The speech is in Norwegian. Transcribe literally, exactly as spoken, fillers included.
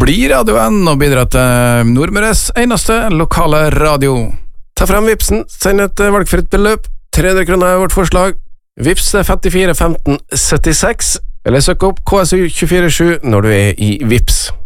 bli Radio N og bidra til Nordmøres eneste lokale radio. Ta frem Vipsen, send et valgfritt beløp, tre hundre kroner er vårt forslag. Vips er femtifire femten syttiseks, eller søk opp K S U to fire sju når du er i Vips.